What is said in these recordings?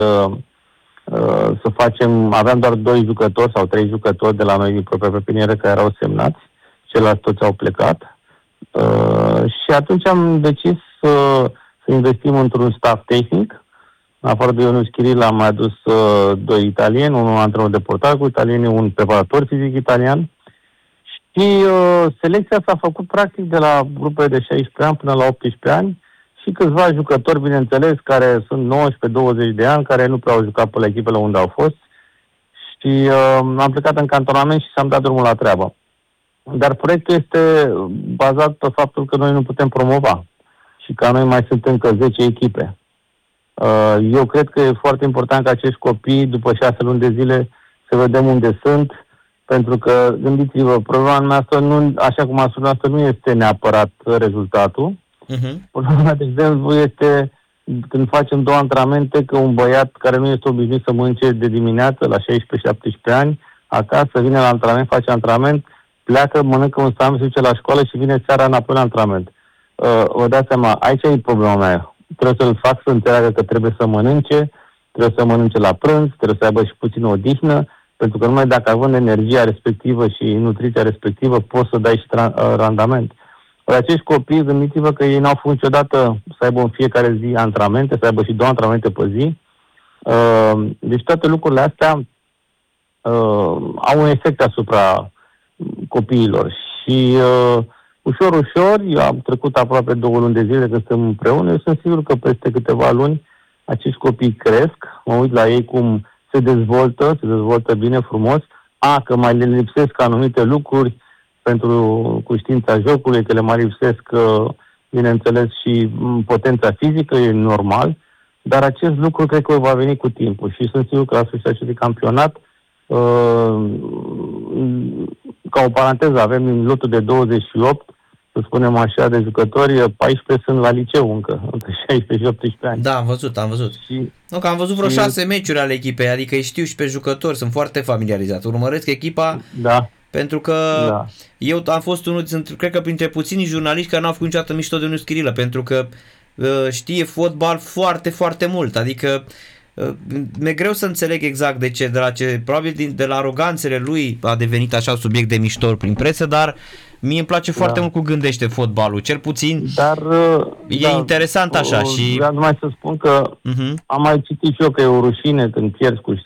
să facem, aveam doar 2 jucători sau 3 jucători de la noi din propria pepinieră care erau semnați, ceilalți toți au plecat. Și atunci am decis să investim într-un staff tehnic. În afară de Ionuț Chiril am mai adus 2 italieni, unul antrenor de portar cu italieni, un preparator fizic italian. Și selecția s-a făcut practic de la grupele de 16 ani până la 18 ani și câțiva jucători, bineînțeles, care sunt 19-20 de ani, care nu prea au jucat pe la echipele unde au fost. Și am plecat în cantonament și s-am dat drumul la treabă. Dar proiectul este bazat pe faptul că noi nu putem promova și că noi mai sunt încă 10 echipe. Eu cred că e foarte important ca acești copii, după 6 luni de zile, să vedem unde sunt, pentru că, gândiți-vă, problema noastră, nu, așa cum a spus noastră, nu este neapărat rezultatul. Problema, de exemplu, este când facem 2 antrenamente, că un băiat care nu este obișnuit să mănânce de dimineață, la 16-17 ani, acasă, vine la antrenament, face antrenament, pleacă, mănâncă un sandwich, se duce la școală și vine seara înapoi la antrenament. Vă dați seama, aici e problema mea. Trebuie să-l fac să înțeleagă că trebuie să mănânce, trebuie să mănânce la prânz, trebuie să aibă și puțină odihnă, pentru că numai dacă având energia respectivă și nutriția respectivă, poți să dai și randament. Acești copii, gândiți-vă că ei n-au făcut niciodată să aibă în fiecare zi antrenamente, să aibă și 2 antrenamente pe zi. Deci toate lucrurile astea au un efect asupra copiilor și ușor, ușor, eu am trecut aproape 2 luni de zile când suntem împreună, eu sunt sigur că peste câteva luni acești copii cresc, mă uit la ei cum se dezvoltă bine, frumos, că mai le lipsesc anumite lucruri pentru cuștiința jocului, că le mai lipsesc, bineînțeles, și potența fizică, e normal, dar acest lucru cred că va veni cu timpul și sunt sigur că la sfârșitul acestui campionat, ca o paranteză, avem în lotul de 28, să spunem așa, de jucători, 14 sunt la liceu încă, între 16 și 18 ani. Da, am văzut. Nu, că am văzut vreo 6 meciuri ale echipei, adică îi știu și pe jucători, sunt foarte familiarizat. Urmăresc echipa, pentru că eu am fost unul, cred că printre puținii jurnaliști care n-au făcut niciodată mișto de Ionuț Chirilă, pentru că știe fotbal foarte, foarte mult, adică mi-e greu să înțeleg exact de ce, probabil de la aroganțele lui a devenit așa subiect de mișto prin presă, dar mie îmi place foarte mult cum gândește fotbalul, cel puțin e interesant așa. Și vreau numai să spun că am mai citit și eu că e o rușine când pierzi cu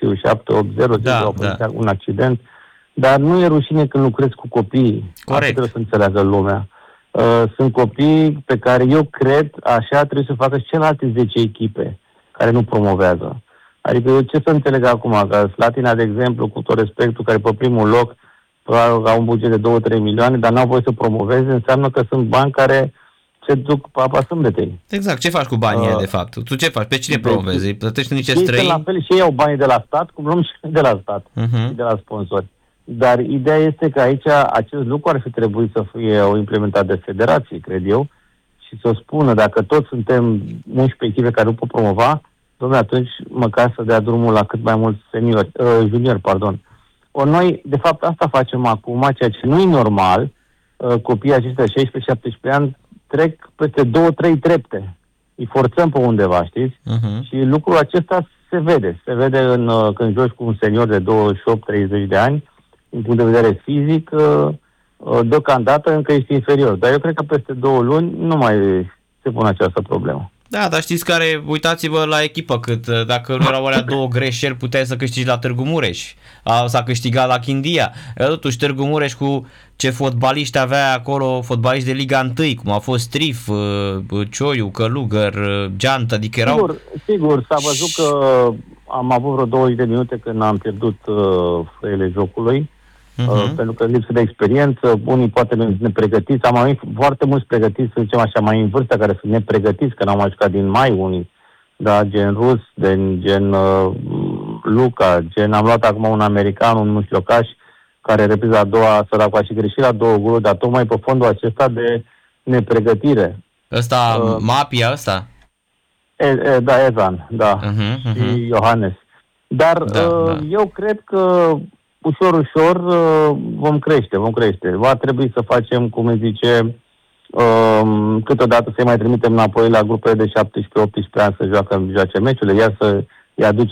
7-8-0, un accident, dar nu e rușine când lucrezi cu copiii. Corect. Asta trebuie să înțeleagă lumea. Sunt copii pe care eu cred așa trebuie să facă și celelalte 10 echipe care nu promovează. Adică eu ce să înțeleg acum? Că Slatina, de exemplu, cu tot respectul, care pe primul loc au un buget de 2-3 milioane, dar n-au voie să promoveze, înseamnă că sunt bani care se duc papa sâmbetei. Exact. Ce faci cu banii de fapt? Tu ce faci? Pe cine promovezi? Îi plătești niște străini? La fel și ei au banii de la stat, cum luăm și de la stat, și de la sponsori. Dar ideea este că aici acest lucru ar fi trebuit să fie o implementat de federație, cred eu, și să spună, dacă toți suntem 11 echipe care nu pot promova, dom'le, atunci măcar să dea drumul la cât mai mulți juniori. Ori noi, de fapt, asta facem acum, ceea ce nu e normal, copiii aceștia 16-17 ani trec peste 2-3 trepte. Îi forțăm pe undeva, știți? Și lucrul acesta se vede. Se vede când joci cu un senior de 28-30 de ani, din punct de vedere fizic, deocamdată încă ești inferior. Dar eu cred că peste 2 luni nu mai se pune această problemă. Da, dar știți care, uitați-vă la echipă, cât dacă nu erau alea 2 greșeli, puteai să câștigi la Târgu Mureș. S-a câștigat la Chindia. Totuși Târgu Mureș cu ce fotbaliști avea acolo, fotbaliști de Liga 1, cum a fost Trif, Cioiu, Călugăr, Geantă, adică erau... Sigur, s-a văzut că am avut vreo 20 de minute când am pierdut frâiele jocului. Pentru că lipsă de experiență, unii poate nepregătiți, am avut foarte mulți pregătiți, să zicem așa, mai în vârstă, care sunt nepregătiți, că n-au mai jucat din mai unii, da, gen rus, gen Luca, am luat acum un american, un mușlocaș, care repriza a doua, săracul, a și greșit la 2 goluri, dar tocmai pe fondul acesta de nepregătire. Ăsta, Mapia ăsta? Da, Ezan, da, și Iohannes. Dar eu cred că ușor vom crește. Va trebui să facem, cum îi zice, câteodată să-i mai trimitem înapoi la grupele de 17-18 ani să joace meciurile, iar să-i aducem